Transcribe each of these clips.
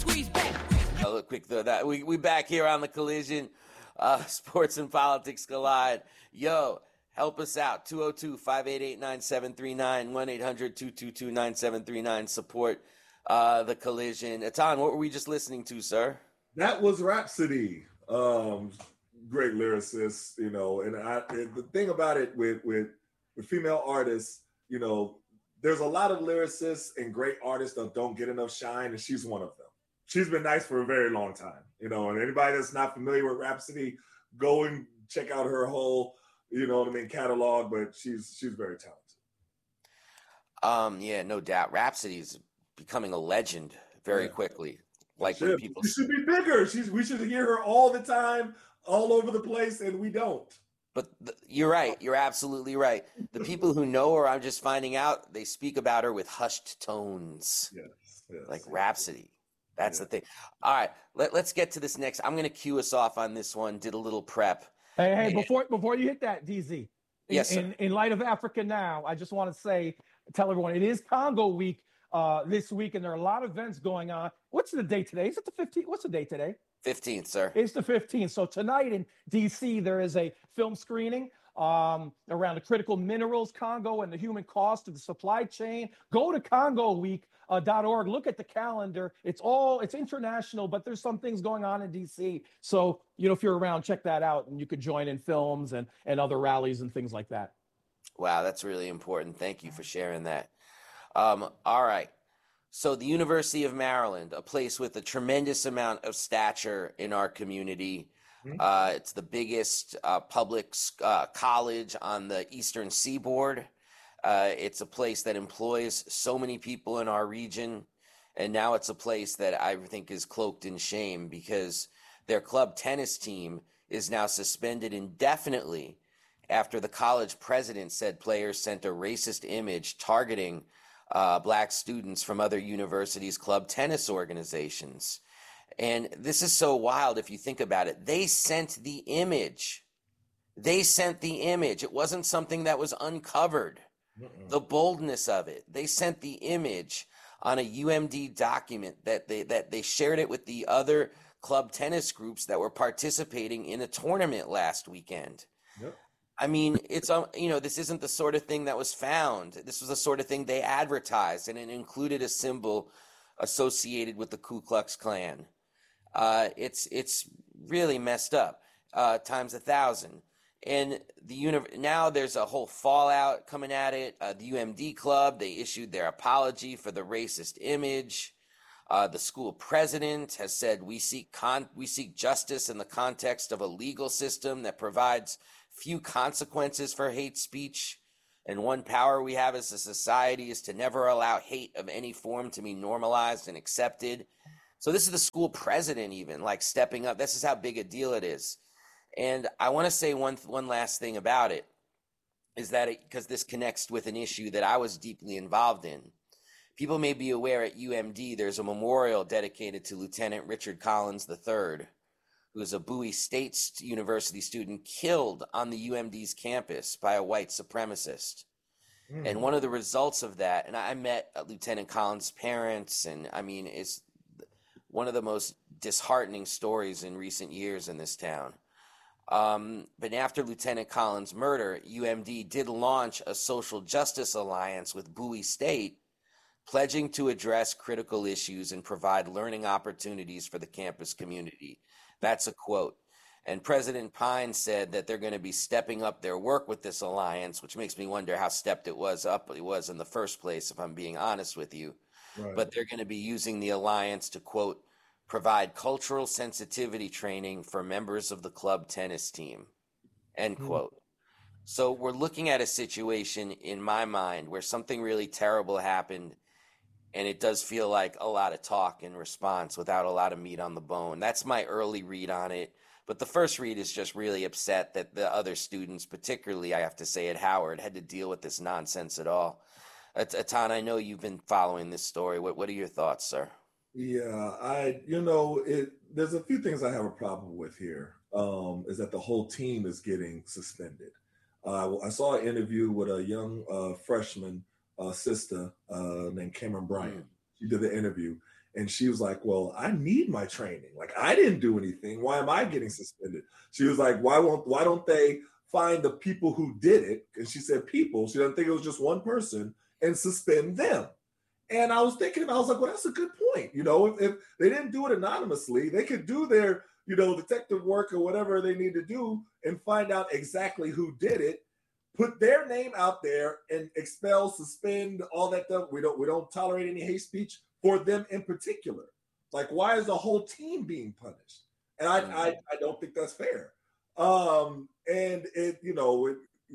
A little quick though, that we back here on the Collision. Sports and politics collide. Yo, help us out. 202-588-9739, 1-800-222-9739. Support the Collision. Atan, what were we just listening to, sir? That was Rhapsody. Great lyricist, and the thing about it with female artists, there's a lot of lyricists and great artists that don't get enough shine, and she's one of them. She's been nice for a very long time, and anybody that's not familiar with Rhapsody, go and check out her whole, catalog, but she's very talented. Yeah, no doubt. Rhapsody is becoming a legend very quickly. Like she should be bigger. We should hear her all the time, all over the place, and we don't. But you're right. You're absolutely right. The people who know her, I'm just finding out, they speak about her with hushed tones. Yes, like Rhapsody. That's the thing. All right, let's get to this next. I'm going to cue us off on this one. Did a little prep. Hey, before you hit that, DZ. Yes, in light of Africa Now, I just want to tell everyone, it is Congo week this week, and there are a lot of events going on. What's the date today? Is it the 15th? What's the date today? 15th, sir. It's the 15th. So tonight in D.C., there is a film screening around the critical minerals, Congo, and the human cost of the supply chain. Go to CongoWeek.org. Look at the calendar. It's international, but there's some things going on in D.C. So, if you're around, check that out, and you could join in films and other rallies and things like that. Wow, that's really important. Thank you for sharing that. All right. So the University of Maryland, a place with a tremendous amount of stature in our community. It's the biggest public college on the Eastern Seaboard. It's a place that employs so many people in our region. And now it's a place that I think is cloaked in shame because their club tennis team is now suspended indefinitely after the college president said players sent a racist image targeting Black students from other universities' club tennis organizations. And this is so wild if you think about it. They sent the image. It wasn't something that was uncovered. The boldness of it. They sent the image on a UMD document that they shared it with the other club tennis groups that were participating in a tournament last weekend. Yep. I mean, it's this isn't the sort of thing that was found. This was the sort of thing they advertised, and it included a symbol associated with the Ku Klux Klan. It's really messed up times 1,000. And now there's a whole fallout coming at it. The UMD club, they issued their apology for the racist image. The school president has said we seek justice in the context of a legal system that provides few consequences for hate speech. And one power we have as a society is to never allow hate of any form to be normalized and accepted. So this is the school president even stepping up. This is how big a deal it is. And I want to say one last thing about it is that because this connects with an issue that I was deeply involved in. People may be aware at UMD there's a memorial dedicated to Lieutenant Richard Collins III, who was a Bowie State University student killed on the UMD's campus by a white supremacist. And one of the results of that, and I met Lieutenant Collins' parents, and I mean, it's one of the most disheartening stories in recent years in this town. But after Lieutenant Collins' murder, UMD did launch a social justice alliance with Bowie State, pledging to address critical issues and provide learning opportunities for the campus community. That's a quote. And President Pine said that they're going to be stepping up their work with this alliance, which makes me wonder how stepped it was in the first place, if I'm being honest with you. Right. But they're going to be using the alliance to, quote, provide cultural sensitivity training for members of the club tennis team, end quote. So we're looking at a situation in my mind where something really terrible happened, and it does feel like a lot of talk in response without a lot of meat on the bone. That's my early read on it. But the first read is just really upset that the other students, particularly I have to say at Howard, had to deal with this nonsense at all. Atan, I know you've been following this story. What are your thoughts, sir? Yeah, there's a few things I have a problem with here. Is that the whole team is getting suspended. I saw an interview with a young freshman sister named Cameron Bryant. She did the interview, And she was like, well, I need my training. Like, I didn't do anything. Why am I getting suspended? She was like, why don't they find the people who did it? And she said people. She doesn't think it was just one person, and suspend them. And I was thinking, I was like, well, that's a good point. If they didn't do it anonymously, they could do their, detective work or whatever they need to do and find out exactly who did it, put their name out there and expel, suspend, all that stuff. We don't tolerate any hate speech for them in particular. Like, why is the whole team being punished? And I don't think that's fair. And you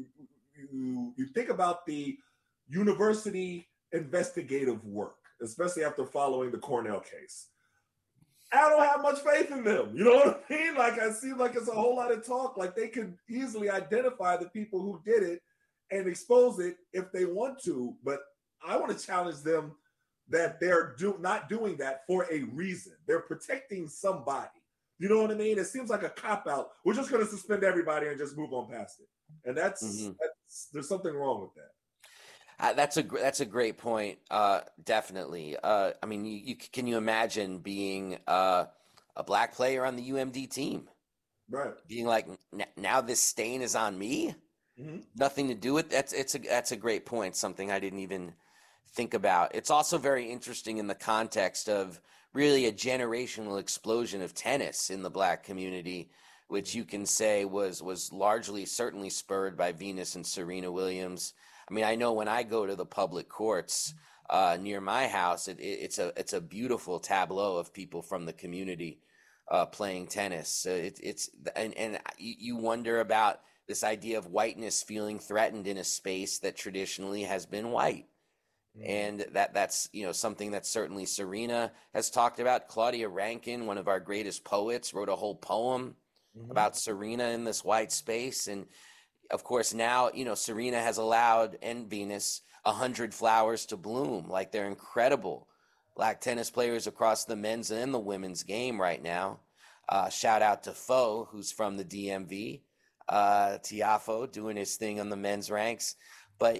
think about the university investigative work, especially after following the Cornell case. I don't have much faith in them. You know what I mean? Like, I see like it's a whole lot of talk. Like, they could easily identify the people who did it and expose it if they want to. But I want to challenge them that they're not doing that for a reason. They're protecting somebody. You know what I mean? It seems like a cop-out. We're just going to suspend everybody and just move on past it. And that's there's something wrong with that. That's a great point. Definitely. I mean, can you imagine being a black player on the UMD team, right? Being like, now this stain is on me. Mm-hmm. Nothing to do with that. That's a great point. Something I didn't even think about. It's also very interesting in the context of really a generational explosion of tennis in the black community, which you can say was largely certainly spurred by Venus and Serena Williams. I mean, I know when I go to the public courts near my house, it's a beautiful tableau of people from the community playing tennis. And you wonder about this idea of whiteness feeling threatened in a space that traditionally has been white. And that's something that certainly Serena has talked about. Claudia Rankine, one of our greatest poets, wrote a whole poem about Serena in this white space. And of course, now, Serena has allowed, and Venus, 100 flowers to bloom. Like, they're incredible black tennis players across the men's and the women's game right now. Shout out to Foe, who's from the DMV. Tiafo doing his thing on the men's ranks. But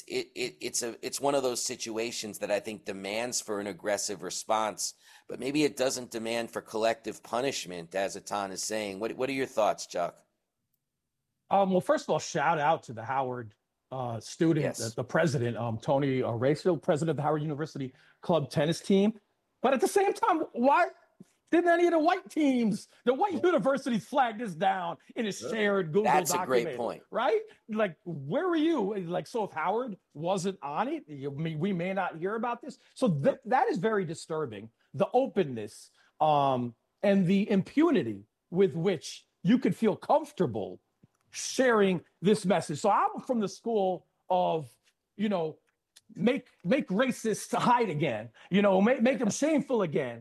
it's one of those situations that I think demands for an aggressive response, but maybe it doesn't demand for collective punishment, as Atan is saying. What are your thoughts, Chuck? Well, first of all, shout out to the Howard student, Yes. the president, Tony Racefield, president of the Howard University Club tennis team. But at the same time, why didn't any of the white teams, the white universities flag this down in a shared Google document? That's a great point. Right? Like, where were you? Like, so if Howard wasn't on it, we may not hear about this. So that is very disturbing. The openness and the impunity with which you could feel comfortable sharing this message. So I'm from the school of, make racists hide again, make them shameful again.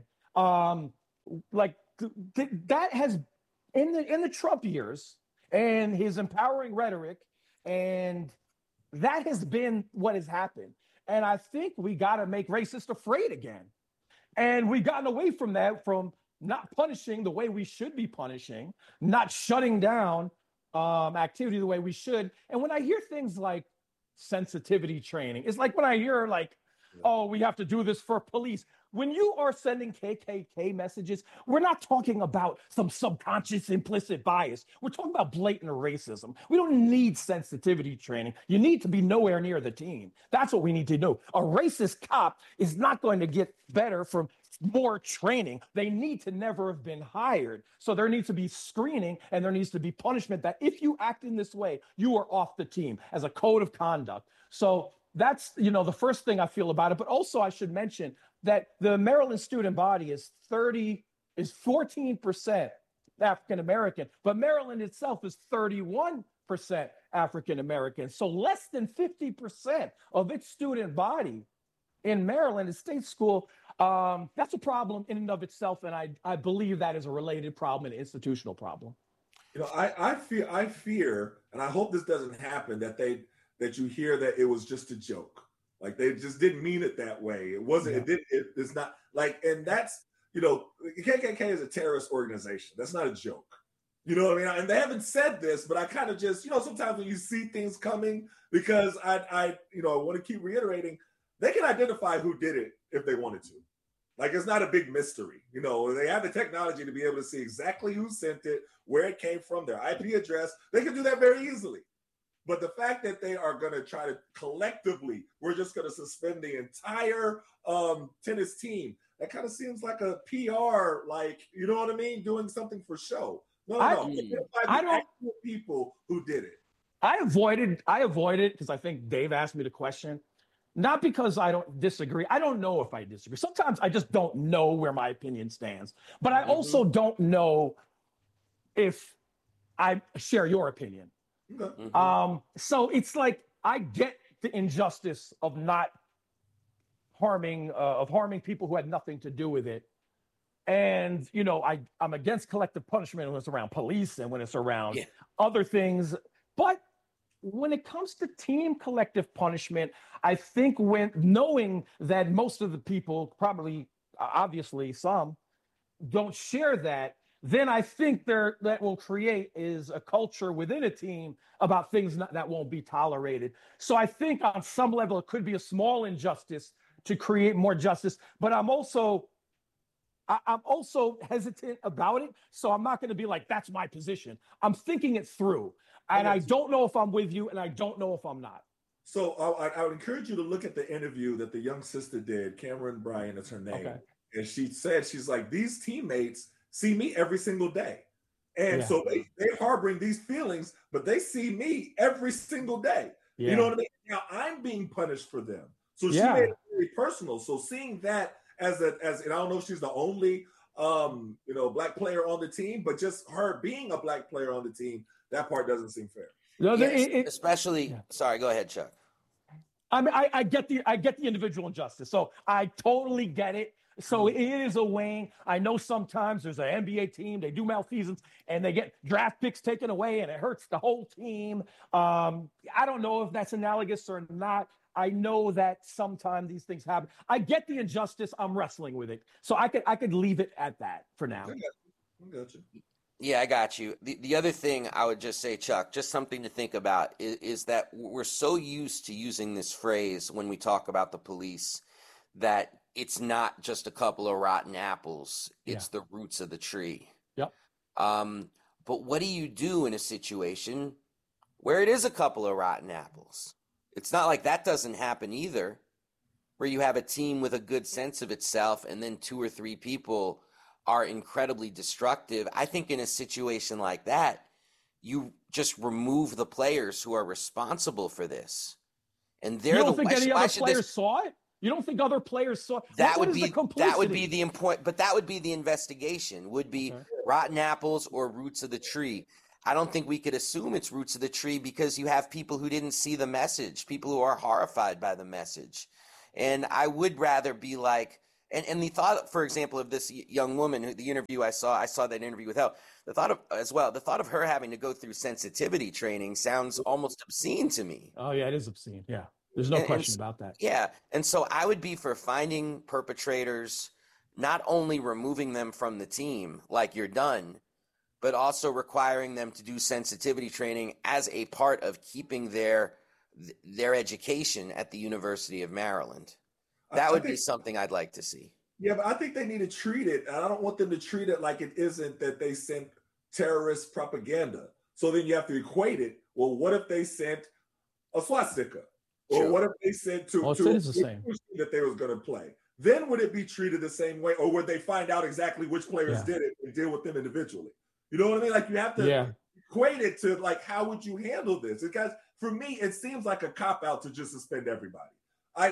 That has in the Trump years and his empowering rhetoric, and that has been what has happened. And I think we got to make racists afraid again. And we've gotten away from that, from not punishing the way we should be punishing, not shutting down activity the way we should. And when I hear things like sensitivity training, it's like when I hear oh, we have to do this for police. When you are sending KKK messages, we're not talking about some subconscious implicit bias. We're talking about blatant racism. We don't need sensitivity training. You need to be nowhere near the team. That's what we need to do. A racist cop is not going to get better from more training. They need to never have been hired. So there needs to be screening, and there needs to be punishment that if you act in this way, you are off the team as a code of conduct. So that's, the first thing I feel about it. But also I should mention that the Maryland student body is 14% African-American, but Maryland itself is 31% African-American. So less than 50% of its student body in Maryland is state school. That's a problem in and of itself, and I believe that is a related problem, an institutional problem. I fear, and I hope this doesn't happen, that you hear that it was just a joke. Like, they just didn't mean it that way. It wasn't. Yeah. It's not like, and that's, KKK is a terrorist organization. That's not a joke. You know what I mean? And they haven't said this, but I kind of just, sometimes when you see things coming, because I want to keep reiterating, they can identify who did it if they wanted to. Like it's not a big mystery. You know, they have the technology to be able to see exactly who sent it, where it came from, their IP address. They can do that very easily. But the fact that they are going to try to collectively, we're just going to suspend the entire tennis team. That kind of seems like a PR, like, you know what I mean? Doing something for show. No. I don't. Actual people who did it. I avoided because I think Dave asked me the question. Not because I don't disagree. I don't know if I disagree. Sometimes I just don't know where my opinion stands. But I also don't know if I share your opinion. So it's like I get the injustice of not harming people who had nothing to do with it. And you know, I'm against collective punishment when it's around police and when it's around other things. But when it comes to team collective punishment, I think when knowing that most of the people, probably obviously some, don't share that, then I think that will create is a culture within a team about things that won't be tolerated. So I think on some level it could be a small injustice to create more justice, but I'm also hesitant about it. So I'm not going to be like, that's my position. I'm thinking it through. And I don't know if I'm with you, and I don't know if I'm not. So I would encourage you to look at the interview that the young sister did. Cameron Bryan is her name. Okay. And she said, she's like, these teammates see me every single day. And so they're harboring these feelings, but they see me every single day. Yeah. You know what I mean? Now I'm being punished for them. So she made it very personal. So seeing that as and I don't know if she's the only black player on the team, but just her being a black player on the team, that part doesn't seem fair. No, especially. Sorry, go ahead, Chuck. I mean, I get the individual injustice, so I totally get it. So it is a weighing. I know sometimes there's an NBA team, they do malfeasance and they get draft picks taken away and it hurts the whole team. I don't know if that's analogous or not. I know that sometimes these things happen. I get the injustice. I'm wrestling with it. So I could leave it at that for now. I got you. Yeah, I got you. The other thing I would just say, Chuck, just something to think about is that we're so used to using this phrase when we talk about the police that it's not just a couple of rotten apples. It's the roots of the tree. Yep. But what do you do in a situation where it is a couple of rotten apples? It's not like that doesn't happen either, where you have a team with a good sense of itself and then 2 or 3 people are incredibly destructive. I think in a situation like that, you just remove the players who are responsible for this. And they're you don't think any other players saw it? You don't think other players saw that? Would be the important, but that would be the investigation. Would be rotten apples or roots of the tree. I don't think we could assume it's roots of the tree because you have people who didn't see the message, people who are horrified by the message. And I would rather be like, and the thought, for example, of this young woman, the interview I saw that interview with her, the thought of her having to go through sensitivity training sounds almost obscene to me. Oh yeah, it is obscene. Yeah. There's no question about that. Yeah. And so I would be for finding perpetrators, not only removing them from the team like you're done, but also requiring them to do sensitivity training as a part of keeping their education at the University of Maryland. That would be something I'd like to see. Yeah, but I think they need to treat it, and I don't want them to treat it like it isn't that they sent terrorist propaganda. So then you have to equate it. Well, what if they sent a swastika? Or what if they sent to that they was going to play? Then would it be treated the same way? Or would they find out exactly which players did it and deal with them individually? You know what I mean? Like you have to equate it to like, how would you handle this? Because for me, it seems like a cop-out to just suspend everybody. I'm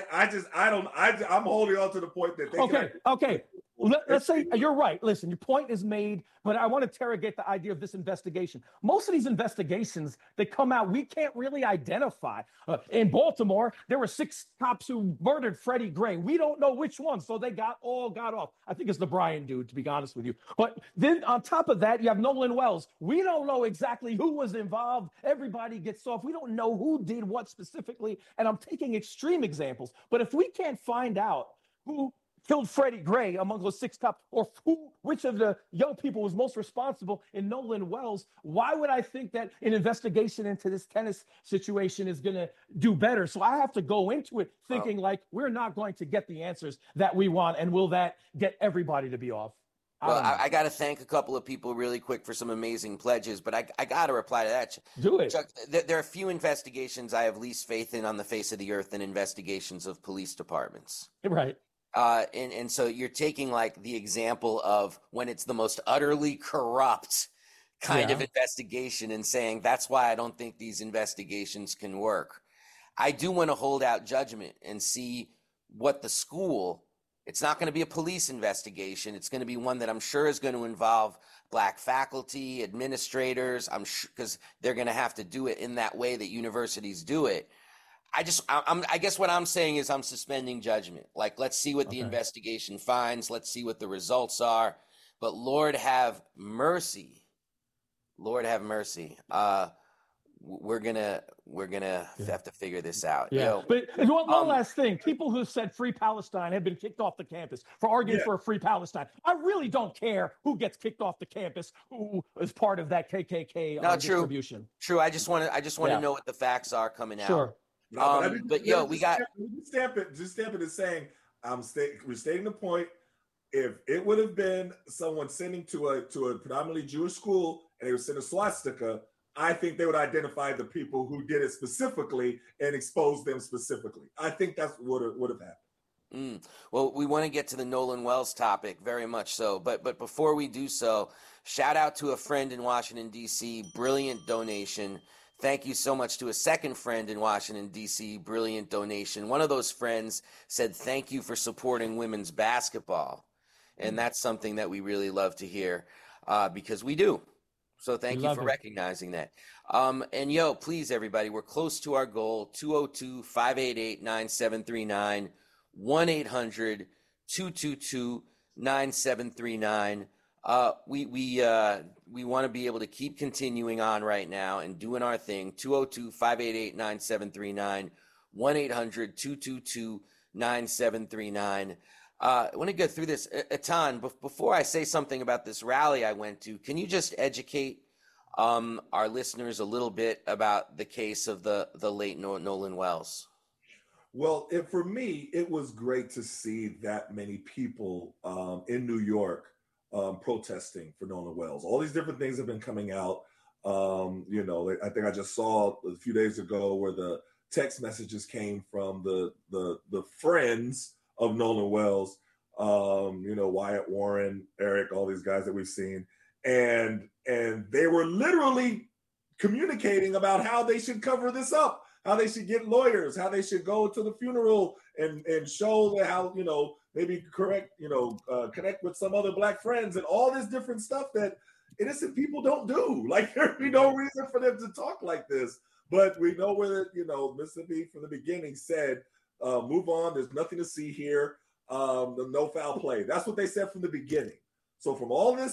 holding on to the point that they Okay. Let's say you're right. Listen, your point is made, but I want to interrogate the idea of this investigation. Most of these investigations that come out, we can't really identify. In Baltimore, there were 6 cops who murdered Freddie Gray. We don't know which one, so they all got off. I think it's the Bryan dude, to be honest with you. But then on top of that, you have Nolan Wells. We don't know exactly who was involved. Everybody gets off. We don't know who did what specifically, and I'm taking extreme examples. But if we can't find out who killed Freddie Gray among those 6 cops, or which of the young people was most responsible in Nolan Wells, why would I think that an investigation into this tennis situation is going to do better? So I have to go into it thinking like we're not going to get the answers that we want, and will that get everybody to be off? Well, I got to thank a couple of people really quick for some amazing pledges, but I got to reply to that. Do it. Chuck, there are few investigations I have least faith in on the face of the earth than investigations of police departments. Right. And so you're taking like the example of when it's the most utterly corrupt kind of investigation and saying that's why I don't think these investigations can work. I do want to hold out judgment and see what the school. It's not going to be a police investigation. It's going to be one that I'm sure is going to involve Black faculty, administrators. I'm sure because they're going to have to do it in that way that universities do it. I guess what I'm saying is I'm suspending judgment. Like, let's see what the investigation finds. Let's see what the results are. But Lord have mercy. Lord have mercy. We're gonna have to figure this out. Yeah. But one last thing: people who said "Free Palestine" have been kicked off the campus for arguing for a free Palestine. I really don't care who gets kicked off the campus, who is part of that KKK distribution. True. I just want to know what the facts are coming out. Sure. We got stamp it as saying we're stating the point. If it would have been someone sending to a predominantly Jewish school and they would send a swastika, I think they would identify the people who did it specifically and expose them specifically. I think that's what would have happened. Well, we want to get to the Nolan Wells topic very much so, but before we do so, shout out to a friend in Washington, D.C., brilliant donation. Thank you so much to a second friend in Washington, D.C., brilliant donation. One of those friends said, thank you for supporting women's basketball. And that's something that we really love to hear because we do. So thank you for recognizing that. And please, everybody, we're close to our goal, 202-588-9739, 1-800-222-9739. We want to be able to keep continuing on right now and doing our thing. 202-588-9739, 1-800-222-9739. I want to go through this. Etan, before I say something about this rally I went to, can you just educate our listeners a little bit about the case of the late Nolan Wells? Well, for me, it was great to see that many people in New York protesting for Nolan Wells. All these different things have been coming out. I think I just saw a few days ago where the text messages came from the friends of Nolan Wells, Wyatt Warren, Eric, all these guys that we've seen. And they were literally communicating about how they should cover this up, how they should get lawyers, how they should go to the funeral and show how, maybe connect with some other Black friends and all this different stuff that innocent people don't do. Like, there'd be no reason for them to talk like this. But we know where, Mississippi from the beginning said, move on. There's nothing to see here. The no foul play. That's what they said from the beginning. So from all this